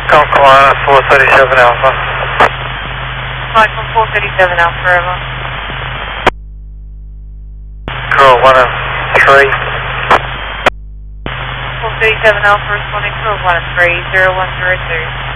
Carolina 437 Alpha. Flight from 437 Alpha, over. Cool, 1 and 3. 437 Alpha responding to 1 and 3, 0102.